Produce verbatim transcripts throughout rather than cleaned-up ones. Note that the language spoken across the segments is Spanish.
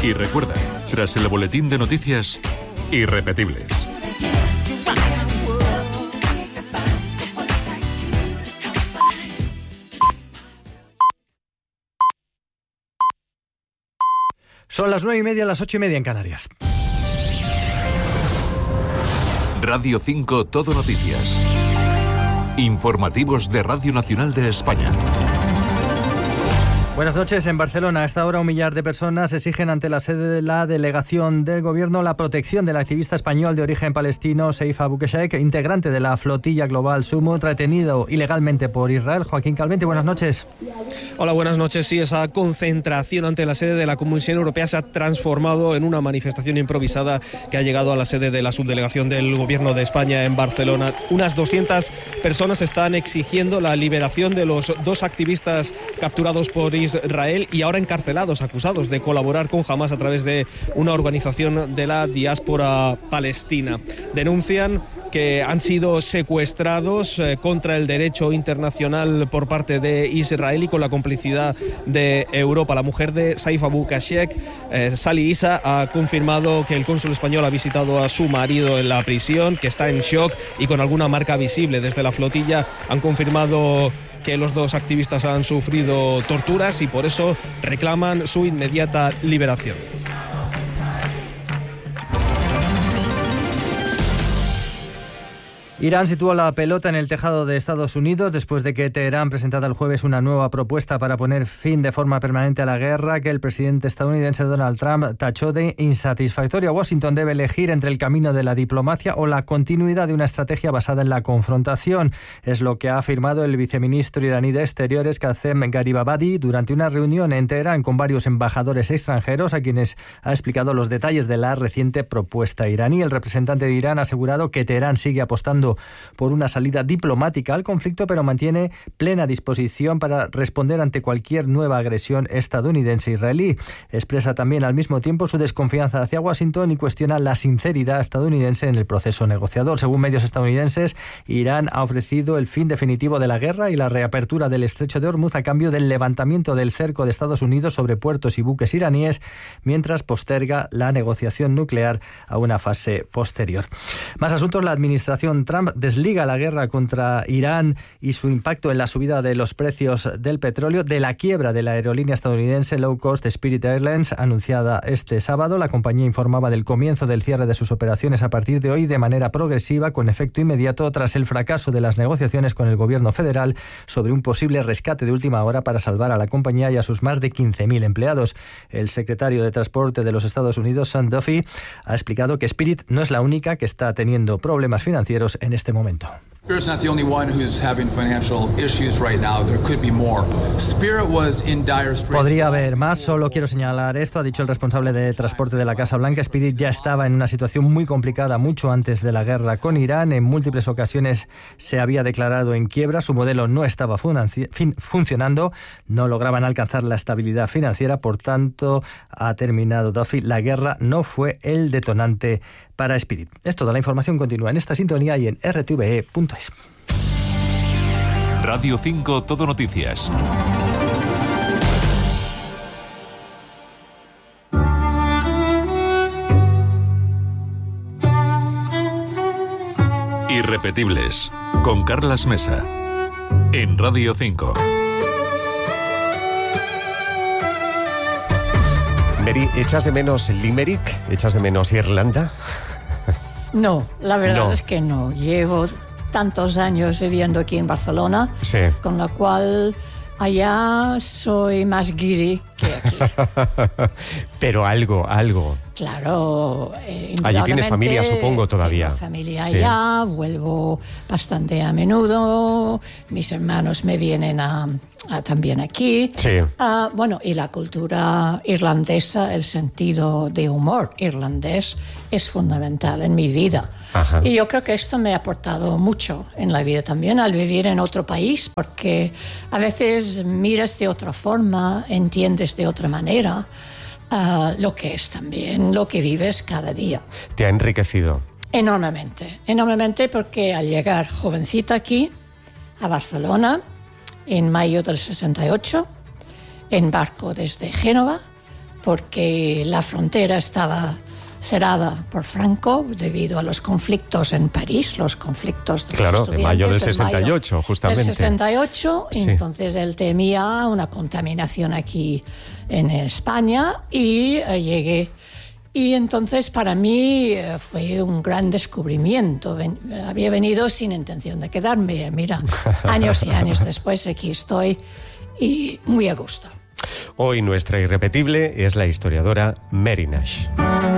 Y recuerda, tras el boletín de noticias, irrepetibles. Son las nueve y media, las ocho y media en Canarias. Radio cinco Todo Noticias. Informativos de Radio Nacional de España. Buenas noches. En Barcelona, a esta hora, un millar de personas exigen ante la sede de la delegación del Gobierno la protección del activista español de origen palestino Seif Abu Sheikh, integrante de la flotilla global Sumut, retenido ilegalmente por Israel. Joaquín Calvente, buenas noches. Hola, buenas noches. Sí, esa concentración ante la sede de la Comisión Europea se ha transformado en una manifestación improvisada que ha llegado a la sede de la subdelegación del Gobierno de España en Barcelona. Unas doscientas personas están exigiendo la liberación de los dos activistas capturados por Israel y ahora encarcelados, acusados de colaborar con Hamas a través de una organización de la diáspora palestina. Denuncian que han sido secuestrados eh, contra el derecho internacional por parte de Israel y con la complicidad de Europa. La mujer de Seif Abu Sheikh, eh, Sali Issa, ha confirmado que el cónsul español ha visitado a su marido en la prisión, que está en shock y con alguna marca visible. Desde la flotilla han confirmado que los dos activistas han sufrido torturas y por eso reclaman su inmediata liberación. Irán sitúa la pelota en el tejado de Estados Unidos después de que Teherán presentara el jueves una nueva propuesta para poner fin de forma permanente a la guerra que el presidente estadounidense Donald Trump tachó de insatisfactoria. Washington debe elegir entre el camino de la diplomacia o la continuidad de una estrategia basada en la confrontación. Es lo que ha afirmado el viceministro iraní de Exteriores, Qasem Gharibabadi, durante una reunión en Teherán con varios embajadores extranjeros a quienes ha explicado los detalles de la reciente propuesta iraní. El representante de Irán ha asegurado que Teherán sigue apostando por una salida diplomática al conflicto, pero mantiene plena disposición para responder ante cualquier nueva agresión estadounidense-israelí. Expresa también al mismo tiempo su desconfianza hacia Washington y cuestiona la sinceridad estadounidense en el proceso negociador. Según medios estadounidenses, Irán ha ofrecido el fin definitivo de la guerra y la reapertura del estrecho de Hormuz a cambio del levantamiento del cerco de Estados Unidos sobre puertos y buques iraníes, mientras posterga la negociación nuclear a una fase posterior. Más asuntos. La administración Trump desliga la guerra contra Irán y su impacto en la subida de los precios del petróleo de la quiebra de la aerolínea estadounidense low cost Spirit Airlines, anunciada este sábado. La compañía informaba del comienzo del cierre de sus operaciones a partir de hoy de manera progresiva, con efecto inmediato, tras el fracaso de las negociaciones con el gobierno federal sobre un posible rescate de última hora para salvar a la compañía y a sus más de quince mil empleados. El secretario de Transporte de los Estados Unidos, Sean Duffy, ha explicado que Spirit no es la única que está teniendo problemas financieros en este momento. Spirit's not the only one who's having financial issues right now. There could be more. Spirit was in dire straits. Podría haber más, solo quiero señalar esto, ha dicho el responsable de transporte de la Casa Blanca. Spirit ya estaba en una situación muy complicada mucho antes de la guerra con Irán. En múltiples ocasiones se había declarado en quiebra, su modelo no estaba funci- fin- funcionando, no lograban alcanzar la estabilidad financiera, por tanto, ha terminado Duffy, la guerra no fue el detonante para Spirit. Es toda la información, continúa en esta sintonía y en r t v e punto es. Radio cinco Todo Noticias. Irrepetibles, con Carlas Mesa, en Radio cinco. Mary, ¿echas de menos Limerick? ¿Echas de menos Irlanda? No, la verdad No. es que no. Llevo tantos años viviendo aquí en Barcelona, Sí. con lo cual allá soy más guiri que aquí. Pero algo, algo. Claro, eh, Allí tienes familia, supongo, todavía. Tengo familia Sí. allá, vuelvo bastante a menudo, mis hermanos me vienen a, a también aquí. Sí. Ah, bueno, y la cultura irlandesa, el sentido de humor irlandés es fundamental en mi vida. Ajá. Y yo creo que esto me ha aportado mucho en la vida también, al vivir en otro país, porque a veces miras de otra forma, entiendes de otra manera uh, lo que es también lo que vives cada día. Te ha enriquecido. Enormemente, enormemente, porque al llegar jovencita aquí, a Barcelona, en mayo del sesenta y ocho, en barco desde Génova, porque la frontera estaba cerrada por Franco debido a los conflictos en París, los conflictos de claro, los estudiantes. Claro, en mayo del sesenta y ocho, justamente. Del sesenta y ocho, sí. Entonces él temía una contaminación aquí en España y eh, llegué. Y entonces para mí eh, fue un gran descubrimiento. Ven, había venido sin intención de quedarme. Mira, años y años después aquí estoy y muy a gusto. Hoy nuestra irrepetible es la historiadora Mary Nash.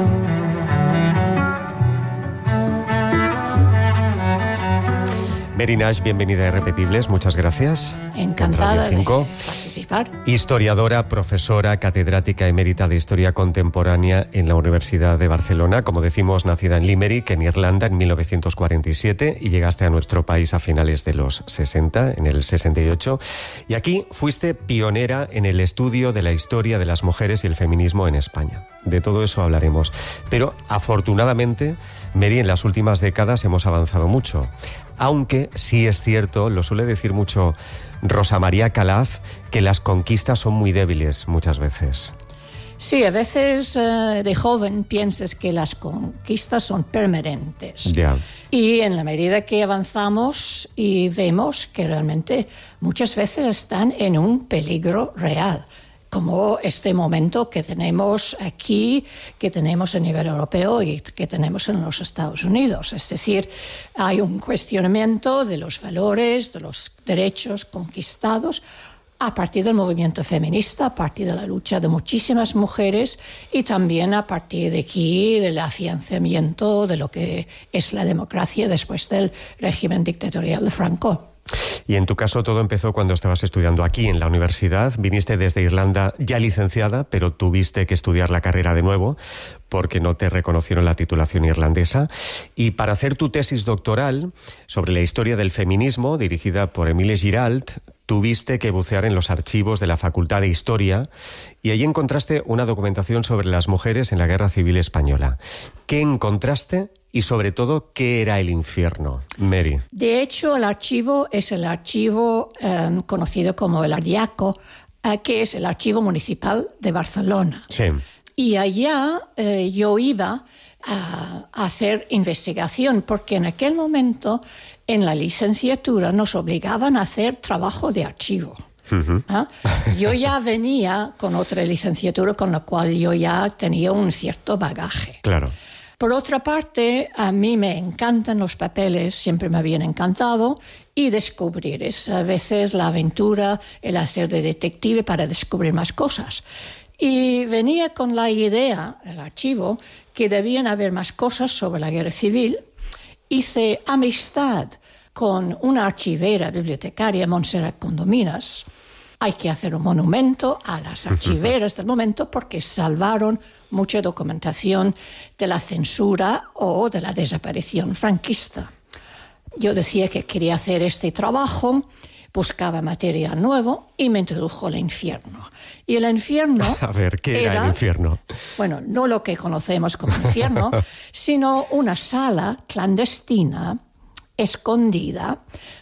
Mary Nash, bienvenida a Irrepetibles, muchas gracias. Encantada de participar. Historiadora, profesora, catedrática emérita de Historia Contemporánea en la Universidad de Barcelona, como decimos, nacida en Limerick, en Irlanda, en mil novecientos cuarenta y siete, y llegaste a nuestro país a finales de los sesenta, en el sesenta y ocho, y aquí fuiste pionera en el estudio de la historia de las mujeres y el feminismo en España. De todo eso hablaremos. Pero, afortunadamente, Mary, en las últimas décadas hemos avanzado mucho. Aunque sí es cierto, lo suele decir mucho Rosa María Calaf, que las conquistas son muy débiles muchas veces. Sí, a veces uh, de joven piensas que las conquistas son permanentes. Ya. Y en la medida que avanzamos y vemos que realmente muchas veces están en un peligro real, como este momento que tenemos aquí, que tenemos a nivel europeo y que tenemos en los Estados Unidos. Es decir, hay un cuestionamiento de los valores, de los derechos conquistados a partir del movimiento feminista, a partir de la lucha de muchísimas mujeres y también a partir de aquí del afianzamiento de lo que es la democracia después del régimen dictatorial de Franco. Y en tu caso todo empezó cuando estabas estudiando aquí en la universidad. Viniste desde Irlanda ya licenciada, pero tuviste que estudiar la carrera de nuevo porque no te reconocieron la titulación irlandesa. Y para hacer tu tesis doctoral sobre la historia del feminismo, dirigida por Émile Giralt, tuviste que bucear en los archivos de la Facultad de Historia y allí encontraste una documentación sobre las mujeres en la Guerra Civil Española. ¿Qué encontraste? Y sobre todo, ¿qué era el infierno, Mary? De hecho, el archivo es el archivo eh, conocido como el Ardiaco, eh, que es el archivo municipal de Barcelona. Sí. Y allá eh, yo iba a, a hacer investigación, porque en aquel momento en la licenciatura nos obligaban a hacer trabajo de archivo. Uh-huh. ¿Ah? Yo ya venía con otra licenciatura con la cual yo ya tenía un cierto bagaje. Claro. Por otra parte, a mí me encantan los papeles, siempre me habían encantado, y descubrir. Es a veces la aventura, el hacer de detective para descubrir más cosas. Y venía con la idea, el archivo, que debían haber más cosas sobre la guerra civil. Hice amistad con una archivera bibliotecaria, Montserrat Condominas. Hay que hacer un monumento a las archiveras del momento porque salvaron mucha documentación de la censura o de la desaparición franquista. Yo decía que quería hacer este trabajo, buscaba material nuevo y me introdujo al infierno. Y el infierno... A ver, ¿qué era, era el infierno? Bueno, no lo que conocemos como infierno, sino una sala clandestina, escondida,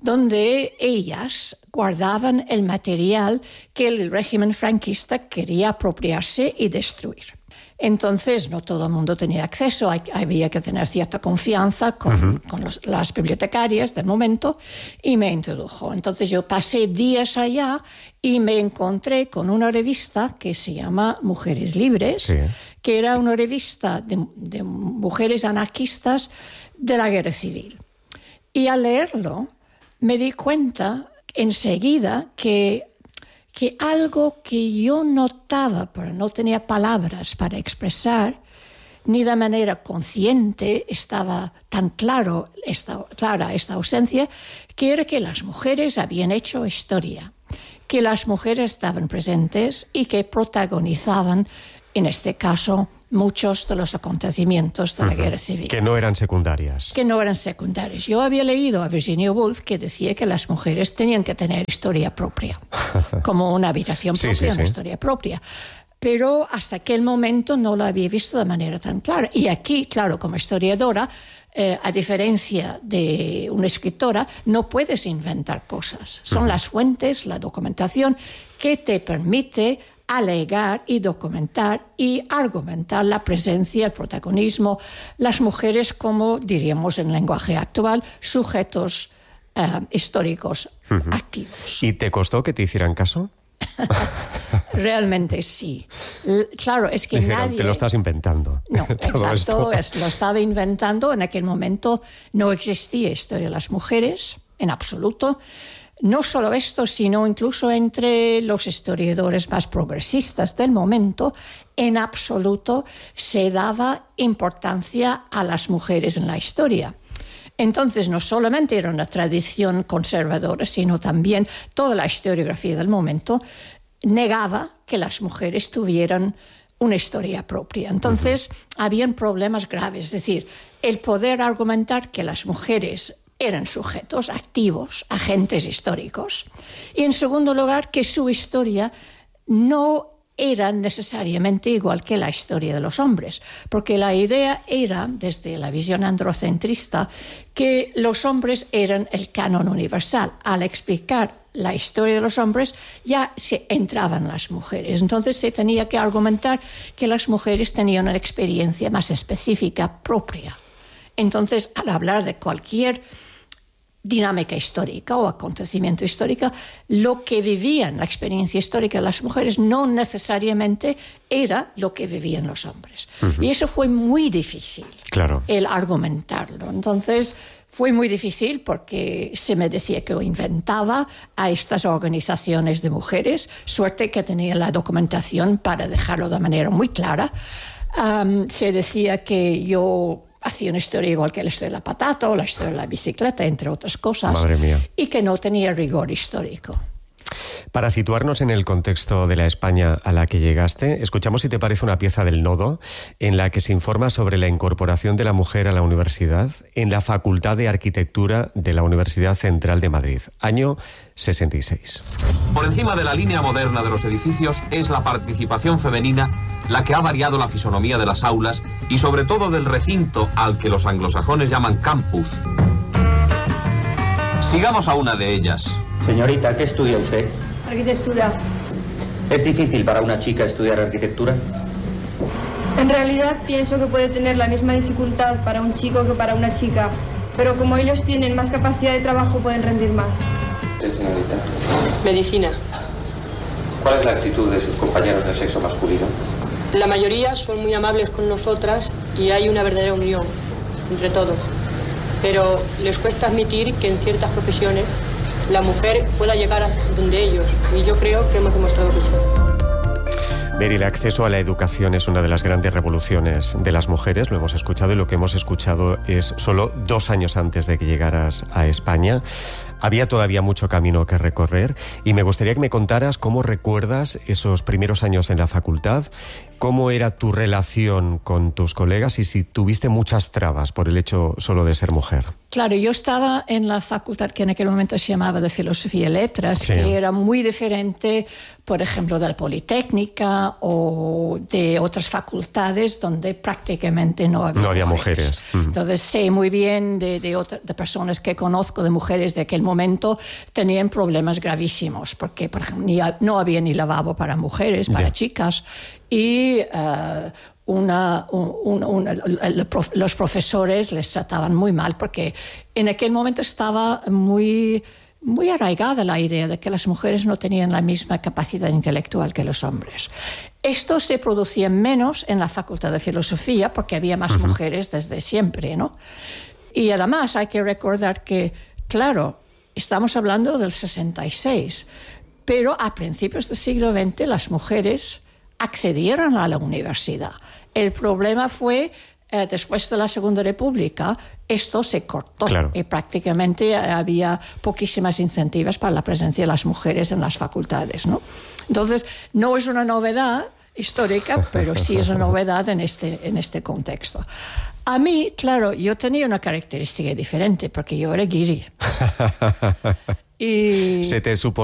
donde ellas guardaban el material que el régimen franquista quería apropiarse y destruir. Entonces, no todo el mundo tenía acceso, hay, había que tener cierta confianza con, uh-huh. con los, las bibliotecarias del momento, y me introdujo. Entonces yo pasé días allá y me encontré con una revista que se llama Mujeres Libres, sí. que era una revista de, de mujeres anarquistas de la guerra civil. Y al leerlo me di cuenta enseguida que, que algo que yo notaba, pero no tenía palabras para expresar, ni de manera consciente estaba tan claro esta, clara esta ausencia, que era que las mujeres habían hecho historia, que las mujeres estaban presentes y que protagonizaban, en este caso, muchos de los acontecimientos de la uh-huh. guerra civil. Que no eran secundarias. Que no eran secundarias. Yo había leído a Virginia Woolf que decía que las mujeres tenían que tener historia propia, como una habitación propia, sí, sí, una sí. historia propia. Pero hasta aquel momento no la había visto de manera tan clara. Y aquí, claro, como historiadora, eh, a diferencia de una escritora, no puedes inventar cosas. Son uh-huh. las fuentes, la documentación, que te permite alegar y documentar y argumentar la presencia, el protagonismo, las mujeres como, diríamos en lenguaje actual, sujetos uh, históricos uh-huh. activos. ¿Y te costó que te hicieran caso? Realmente sí. L- claro, es que Dijeron, nadie... te lo estás inventando. No, exacto, es, lo estaba inventando. En aquel momento no existía historia de las mujeres, en absoluto. No solo esto, sino incluso entre los historiadores más progresistas del momento, en absoluto se daba importancia a las mujeres en la historia. Entonces, no solamente era una tradición conservadora, sino también toda la historiografía del momento negaba que las mujeres tuvieran una historia propia. Entonces, uh-huh. habían problemas graves. Es decir, el poder argumentar que las mujeres eran sujetos activos, agentes históricos. Y, en segundo lugar, que su historia no era necesariamente igual que la historia de los hombres, porque la idea era, desde la visión androcentrista, que los hombres eran el canon universal. Al explicar la historia de los hombres, ya se entraban las mujeres. Entonces se tenía que argumentar que las mujeres tenían una experiencia más específica, propia. Entonces, al hablar de cualquier dinámica histórica o acontecimiento histórico, lo que vivían, la experiencia histórica de las mujeres no necesariamente era lo que vivían los hombres. Uh-huh. Y eso fue muy difícil, claro, el argumentarlo. Entonces fue muy difícil porque se me decía que yo inventaba a estas organizaciones de mujeres, suerte que tenía la documentación para dejarlo de manera muy clara. Um, se decía que yo hacía una historia igual que la historia de la patata o la historia de la bicicleta, entre otras cosas. Madre mía. Y que no tenía rigor histórico. Para situarnos en el contexto de la España a la que llegaste, escuchamos, si te parece, una pieza del Nodo en la que se informa sobre la incorporación de la mujer a la universidad en la Facultad de Arquitectura de la Universidad Central de Madrid, año sesenta y seis. Por encima de la línea moderna de los edificios es la participación femenina la que ha variado la fisonomía de las aulas y sobre todo del recinto al que los anglosajones llaman campus. Sigamos a una de ellas. Señorita, ¿qué estudia usted? Arquitectura. ¿Es difícil para una chica estudiar arquitectura? En realidad pienso que puede tener la misma dificultad para un chico que para una chica, pero como ellos tienen más capacidad de trabajo pueden rendir más. ¿Sí, señorita? Medicina. ¿Cuál es la actitud de sus compañeros del sexo masculino? La mayoría son muy amables con nosotras y hay una verdadera unión entre todos. Pero les cuesta admitir que en ciertas profesiones la mujer pueda llegar a donde ellos, y yo creo que hemos demostrado que sí. Ver, el acceso a la educación es una de las grandes revoluciones de las mujeres, lo hemos escuchado, y lo que hemos escuchado es solo dos años antes de que llegaras a España. Había todavía mucho camino que recorrer y me gustaría que me contaras cómo recuerdas esos primeros años en la facultad, cómo era tu relación con tus colegas y si tuviste muchas trabas por el hecho solo de ser mujer. Claro, yo estaba en la facultad que en aquel momento se llamaba de Filosofía y Letras, sí, que era muy diferente, por ejemplo, de la Politécnica o de otras facultades donde prácticamente no había, no había mujeres. mujeres. Mm. Entonces sé muy bien de, de, otra, de personas que conozco, de mujeres de aquel momento, tenían problemas gravísimos, porque por ejemplo, ni, no había ni lavabo para mujeres, para yeah. chicas, y uh, una, una, una, los profesores les trataban muy mal, porque en aquel momento estaba muy, muy arraigada la idea de que las mujeres no tenían la misma capacidad intelectual que los hombres. Esto se producía menos en la Facultad de Filosofía, porque había más uh-huh. mujeres desde siempre, ¿no? Y además hay que recordar que, claro, estamos hablando del sesenta y seis, pero a principios del siglo veinte las mujeres accedieron a la universidad. El problema fue, eh, después de la Segunda República, esto se cortó, claro, y prácticamente había poquísimas incentivos para la presencia de las mujeres en las facultades, ¿no? Entonces, no es una novedad histórica, pero sí es una novedad en este, en este contexto. A mí, claro, yo tenía una característica diferente, porque yo era guiri. Y se te supo